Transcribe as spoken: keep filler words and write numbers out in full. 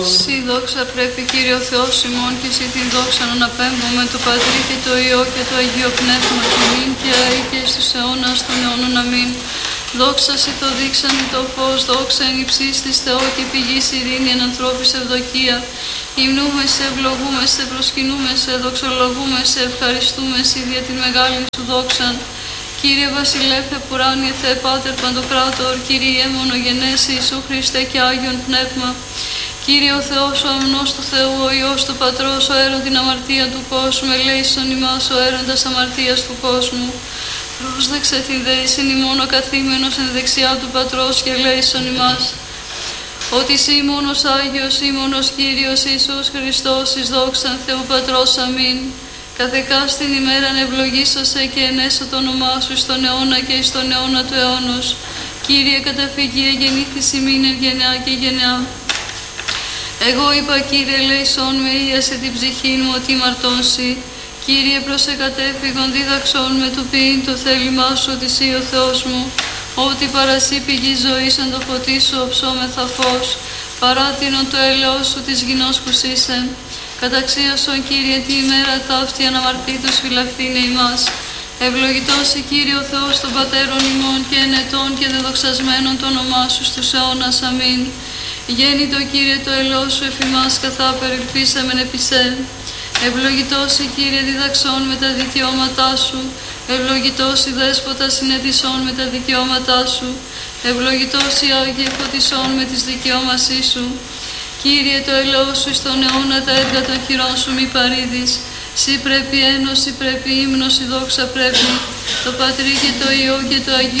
Συ δόξα πρέπει Κύριο Θεός ημών και εσύ την δόξα να αναπέμπουμε το Πατρί και το Υιό και το Αγίο Πνεύμα και νυν και αεί και στους αιώνας των αιώνων αμήν. Δόξα σοι το δείξαν το φως, δόξα εν υψίστης Θεό και πηγής ειρήνη εν ανθρώπης ευδοκία. Υμνούμε σε, ευλογούμε σε, προσκυνούμε σε, δοξολογούμε σε, ευχαριστούμε σε δια την μεγάλη σου δόξαν. Κύριε Βασιλεύ επουράνιε Θεέ Πάτερ Παντοκράτορ, Κύριε μονογενές Ιησού Χριστέ και Άγιον Πνεύμα. Κύριε ο Θεός, ο αμνός του Θεού, ο Υιός του Πατρός, ο αίρον την αμαρτία του κόσμου, ελέησον ημάς ο αίροντας αμαρτίας του κόσμου. Πρόσδεξε την δέησιν ημών ο καθήμενος εν δεξιά του Πατρός και ελέησον ημάς. Ότι σύ μόνος Άγιος, σύ μόνος Κύριος Ιησούς Χριστός, εις δόξαν Θεού Πατρός, αμήν. Καθεκά στην ημέραν ευλογήσωσε και ενέσω το όνομά σου στον αιώνα και εις τον αιώνα του αιώνος. Κύριε καταφυγή εγεννήθης ημίν εν γενεά και γενεά. Εγώ είπα, Κύριε, ελέησόν με, ίασε την ψυχή μου ότι μαρτώσει. Κύριε, προσεκατέφυγον δίδαξόν με του ποιήν το θέλημά σου, ότι εσύ ο Θεός μου. Ότι παρασύ πηγή ζωής εν το φωτί σου οψόμεθα φως. Παράτηνον το έλεος σου της γινός κουσίσεν. Καταξίωσον, Κύριε, τη ημέρα ταύτη αναμαρτήτως φυλαχθήνε ημάς. Ευλογητός η Κύριε ο Θεός των Πατέρων ημών και ενετών και δεδοξασμένων το όνομά σου στους αιώνας. Αμήν. Γέννητο Κύριε το ελαιός σου εφημάς καθά περιλπίσαμεν επί σε. Ευλογητός η Κύριε διδαξών με τα δικαιώματά σου. Ευλογητός η Δέσποτα συνετισών με τα δικαιώματά σου. Ευλογητός η Άγιε φωτισών με τις δικαιώμασή σου. Κύριε το ελαιός σου στον αιώνα τα έργα των χειρών σου μη παρήδεις. Συ πρέπει ένωση, πρέπει ύμνος, η δόξα πρέπει. Το Πατρί και το Υιό και το Αγίο